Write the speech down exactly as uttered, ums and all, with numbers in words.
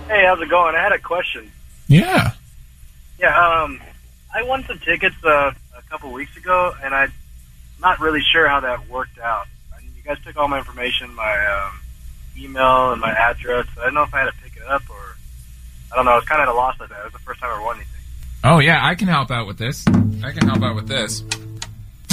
Hey, how's it going? I had a question. Yeah. Yeah, um, I won some tickets uh, a couple weeks ago, and I'm not really sure how that worked out. I mean, you guys took all my information, my um, email and my address. I don't know if I had to pick it up or... I don't know. I was kind of at a loss like that. It was the first time I won anything. Oh, yeah, I can help out with this. I can help out with this.